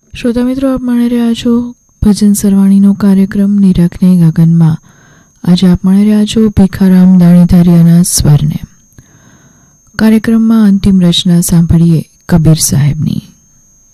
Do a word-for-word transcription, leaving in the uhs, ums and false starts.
શ્રોતા મિત્રો, આપ માણી રહ્યા છો ભજન સરવાણીનો કાર્યક્રમ નિરખને ગગનમાં. આજે આપ માણી રહ્યા છો ભીખારામ દાણીધારિયાના સ્વરને. કાર્યક્રમમાં અંતિમ રચના સાંભળીએ કબીર સાહેબની.